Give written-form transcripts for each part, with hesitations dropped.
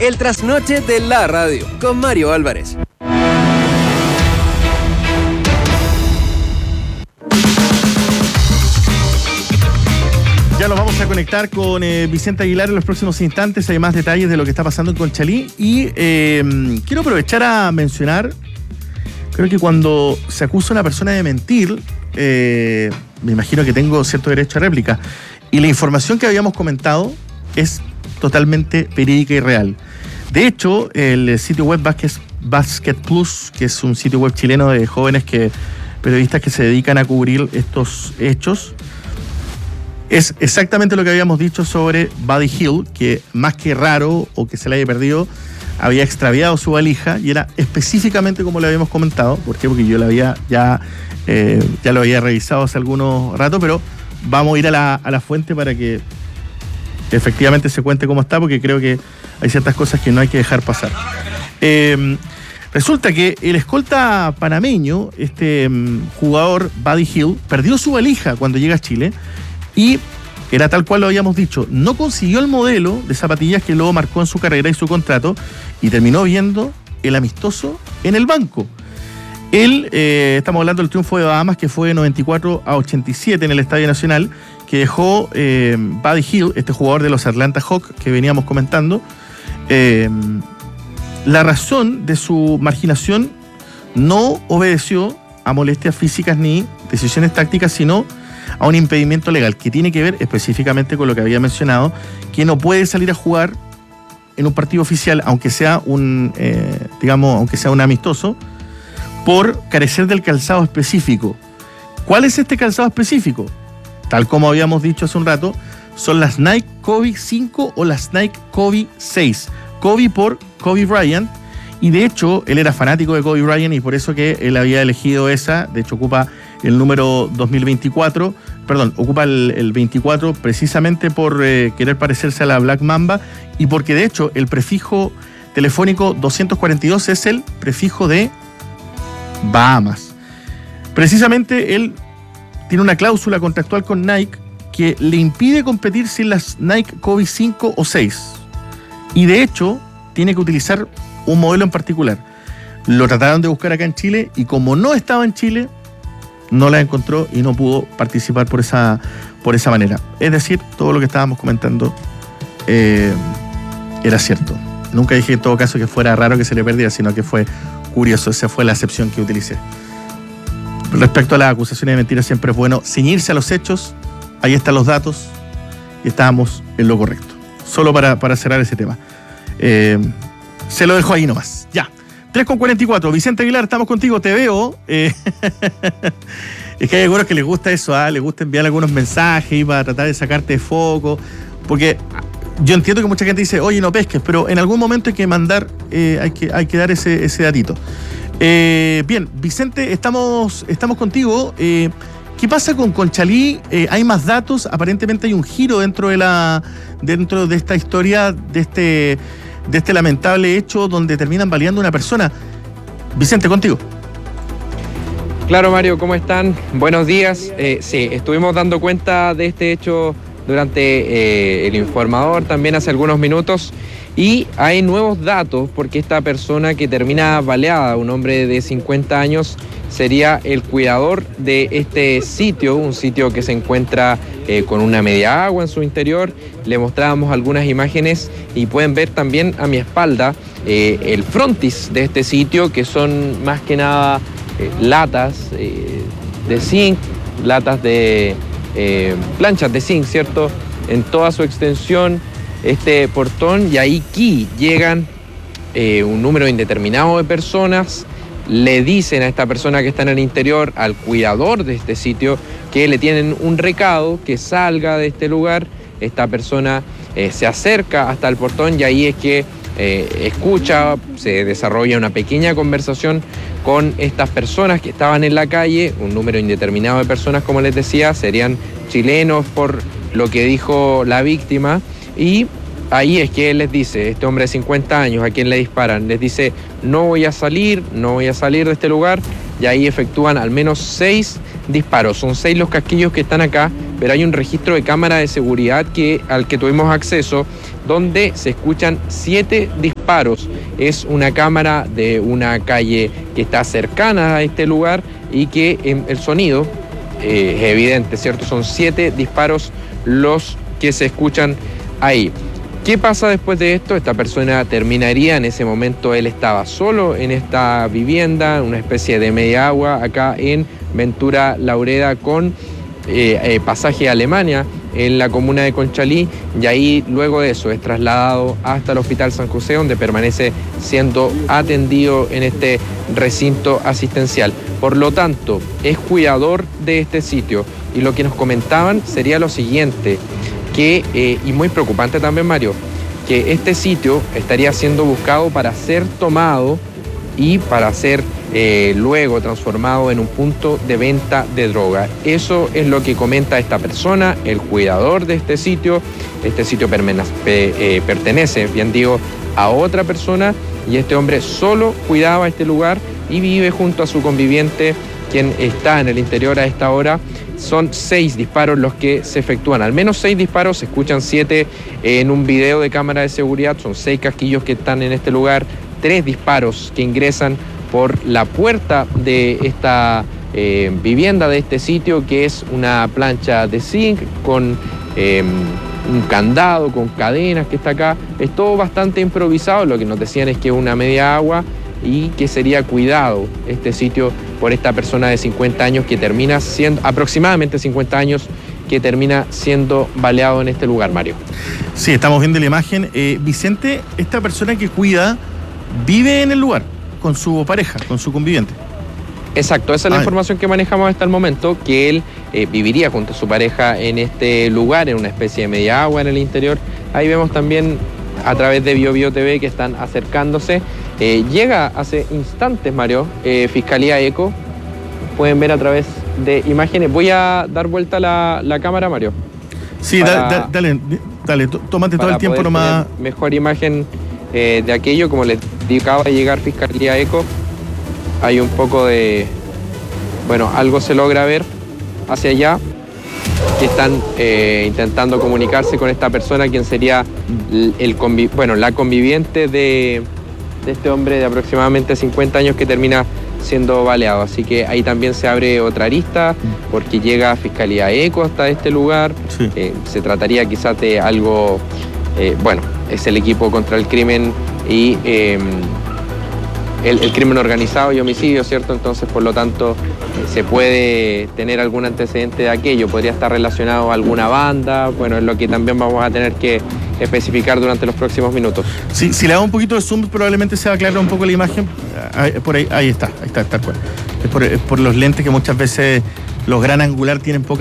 el trasnoche de la radio, con Mario Álvarez. Ya nos vamos a conectar con Vicente Aguilar en los próximos instantes. Hay más detalles de lo que está pasando en Conchalí. Y quiero aprovechar a mencionar, creo que cuando se acusa a una persona de mentir, me imagino que tengo cierto derecho a réplica. Y la información que habíamos comentado es totalmente verídica y real. De hecho, el sitio web Basket Plus, que es un sitio web chileno de jóvenes periodistas que se dedican a cubrir estos hechos, es exactamente lo que habíamos dicho sobre Buddy Hield, que más que raro o que se le haya perdido, había extraviado su valija, y era específicamente como le habíamos comentado. ¿Por qué? Porque yo la había ya lo había revisado hace algunos ratos, pero vamos a ir a la fuente para que efectivamente se cuente cómo está, porque creo que hay ciertas cosas que no hay que dejar pasar. Resulta que el escolta panameño, jugador Buddy Hield, perdió su valija cuando llega a Chile, y era tal cual lo habíamos dicho, no consiguió el modelo de zapatillas que luego marcó en su carrera y su contrato, y terminó viendo el amistoso en el banco. Estamos hablando del triunfo de Bahamas, que fue de 94-87 en el Estadio Nacional, que dejó Buddy Hield, este jugador de los Atlanta Hawks que veníamos comentando. La razón de su marginación no obedeció a molestias físicas ni decisiones tácticas, sino a un impedimento legal que tiene que ver específicamente con lo que había mencionado, que no puede salir a jugar en un partido oficial, aunque sea un amistoso, por carecer del calzado específico. ¿Cuál es este calzado específico? Tal como habíamos dicho hace un rato, son las Nike Kobe 5 o las Nike Kobe 6. Kobe por Kobe Bryant, y de hecho él era fanático de Kobe Bryant, y por eso que él había elegido esa. De hecho ocupa el número 2024, ocupa el 24 precisamente por querer parecerse a la Black Mamba, y porque de hecho el prefijo telefónico 242 es el prefijo de Bahamas. Precisamente él tiene una cláusula contractual con Nike que le impide competir sin las Nike Kobe 5 o 6, y de hecho tiene que utilizar un modelo en particular. Lo trataron de buscar acá en Chile, y como no estaba en Chile, no la encontró y no pudo participar por esa manera. Es decir, todo lo que estábamos comentando era cierto. Nunca dije en todo caso que fuera raro que se le perdiera, sino que fue curioso. Esa fue la acepción que utilicé. Respecto a las acusaciones de mentira, siempre es bueno ceñirse a los hechos. Ahí están los datos y estábamos en lo correcto. Solo para cerrar ese tema. Se lo dejo ahí nomás. Ya. 3:44. Vicente Aguilar, estamos contigo, te veo. Es que hay algunos que les gusta eso, les gusta enviar algunos mensajes y para tratar de sacarte de foco, porque yo entiendo que mucha gente dice, oye, no pesques, pero en algún momento hay que mandar, hay que dar ese datito. Bien, Vicente, estamos contigo. ¿Qué pasa con Conchalí? ¿Hay más datos? Aparentemente hay un giro dentro de esta historia, de este lamentable hecho donde terminan baleando a una persona. Vicente, contigo. Claro, Mario, ¿cómo están? Buenos días. Sí, estuvimos dando cuenta de este hecho durante el informador también hace algunos minutos, y hay nuevos datos porque esta persona que termina baleada, un hombre de 50 años, sería el cuidador de este sitio, un sitio que se encuentra con una media agua en su interior. Le mostrábamos algunas imágenes y pueden ver también a mi espalda el frontis de este sitio, que son más que nada latas de zinc, latas de planchas de zinc, ¿cierto? En toda su extensión, este portón, y ahí llegan un número indeterminado de personas. Le dicen a esta persona que está en el interior, al cuidador de este sitio, que le tienen un recado, que salga de este lugar. Esta persona se acerca hasta el portón, y ahí es que escucha, se desarrolla una pequeña conversación con estas personas que estaban en la calle, un número indeterminado de personas, como les decía, serían chilenos por lo que dijo la víctima, y ahí es que él les dice, este hombre de 50 años a quien le disparan, les dice, no voy a salir de este lugar, y ahí efectúan al menos 6 disparos. Son 6 los casquillos que están acá, pero hay un registro de cámara de seguridad al que tuvimos acceso, donde se escuchan 7 disparos disparos. Es una cámara de una calle que está cercana a este lugar y que el sonido es evidente, ¿cierto? Son 7 disparos los que se escuchan ahí. ¿Qué pasa después de esto? Esta persona terminaría, en ese momento él estaba solo en esta vivienda, una especie de media agua acá en Ventura Laureda con pasaje a Alemania en la comuna de Conchalí, y ahí luego de eso es trasladado hasta el Hospital San José, donde permanece siendo atendido en este recinto asistencial. Por lo tanto, es cuidador de este sitio, y lo que nos comentaban sería lo siguiente, que, y muy preocupante también, Mario, que este sitio estaría siendo buscado para ser tomado y para ser luego transformado en un punto de venta de droga. Eso es lo que comenta esta persona, el cuidador de este sitio. Este sitio pertenece, bien digo, a otra persona, y este hombre solo cuidaba este lugar y vive junto a su conviviente, quien está en el interior a esta hora. Son 6 disparos los que se efectúan, al menos 6 disparos, se escuchan 7 en un video de cámara de seguridad, son 6 casquillos que están en este lugar, 3 disparos que ingresan por la puerta de esta vivienda, de este sitio, que es una plancha de zinc con un candado, con cadenas que está acá. Es todo bastante improvisado, lo que nos decían es que es una media agua y que sería cuidado este sitio por esta persona de 50 años que termina siendo, aproximadamente 50 años, que termina siendo baleado en este lugar, Mario. Sí, estamos viendo la imagen. Vicente, esta persona que cuida vive en el lugar con su pareja, con su conviviente. Exacto, esa es la información que manejamos hasta el momento, que él viviría junto a su pareja en este lugar, en una especie de media agua en el interior. Ahí vemos también a través de BioBio TV que están acercándose. Llega hace instantes, Mario, Fiscalía ECO. Pueden ver a través de imágenes. Voy a dar vuelta la cámara, Mario. Sí, dale, tómate todo el tiempo nomás. Mejor imagen de aquello, como les digo, acaba de llegar Fiscalía ECO. Hay un poco de... Bueno, algo se logra ver hacia allá, que están intentando comunicarse con esta persona, quien sería la conviviente de este hombre de aproximadamente 50 años que termina siendo baleado. Así que ahí también se abre otra arista, porque llega Fiscalía ECO hasta este lugar. Sí. Se trataría quizás de algo... es el equipo contra el crimen y... El crimen organizado y homicidio, ¿cierto? Entonces, por lo tanto, se puede tener algún antecedente de aquello. Podría estar relacionado a alguna banda. Bueno, es lo que también vamos a tener que especificar durante los próximos minutos. Sí, si le damos un poquito de zoom, probablemente se va a aclarar un poco la imagen. Por ahí está, tal cual. Es por los lentes que muchas veces los gran angular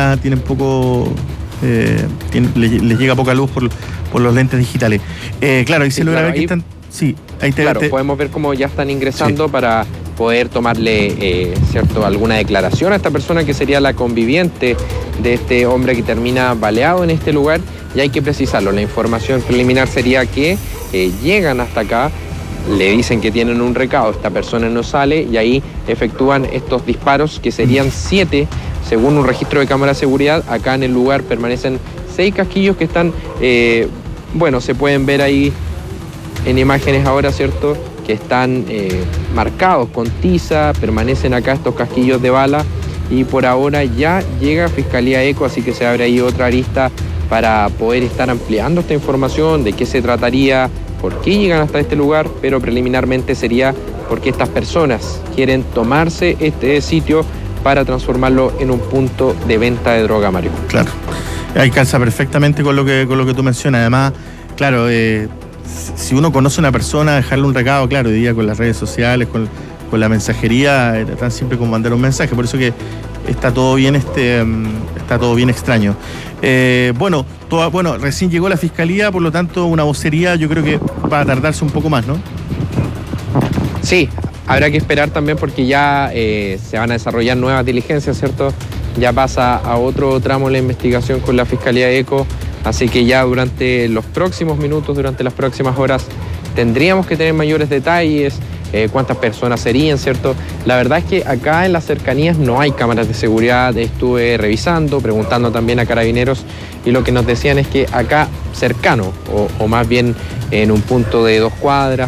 les llega poca luz por los lentes digitales. Claro, ahí se logra ver que están... Sí, ahí podemos ver cómo ya están ingresando, sí, para poder tomarle alguna declaración a esta persona que sería la conviviente de este hombre que termina baleado en este lugar. Y hay que precisarlo, la información preliminar sería que llegan hasta acá, le dicen que tienen un recado, esta persona no sale y ahí efectúan estos disparos, que serían 7 según un registro de cámara de seguridad. Acá en el lugar permanecen 6 casquillos que están, se pueden ver ahí en imágenes ahora, ¿cierto? Que están marcados con tiza, permanecen acá estos casquillos de bala, y por ahora ya llega Fiscalía ECO, así que se abre ahí otra arista para poder estar ampliando esta información, de qué se trataría, por qué llegan hasta este lugar, pero preliminarmente sería porque estas personas quieren tomarse este sitio para transformarlo en un punto de venta de droga, Mario. Claro, ahí calza perfectamente con lo que tú mencionas. Además, claro, si uno conoce a una persona, dejarle un recado, claro, hoy día con las redes sociales, con la mensajería, tan simple como mandar un mensaje. Por eso que está todo bien, está todo bien extraño. Recién llegó la Fiscalía, por lo tanto una vocería yo creo que va a tardarse un poco más, ¿no? Sí, habrá que esperar también, porque ya se van a desarrollar nuevas diligencias, ¿cierto? Ya pasa a otro tramo la investigación con la Fiscalía ECO. Así que ya durante los próximos minutos, durante las próximas horas, tendríamos que tener mayores detalles, cuántas personas serían, ¿cierto? La verdad es que acá en las cercanías no hay cámaras de seguridad. Estuve revisando, preguntando también a carabineros, y lo que nos decían es que acá cercano, o más bien en un punto de 2 cuadras,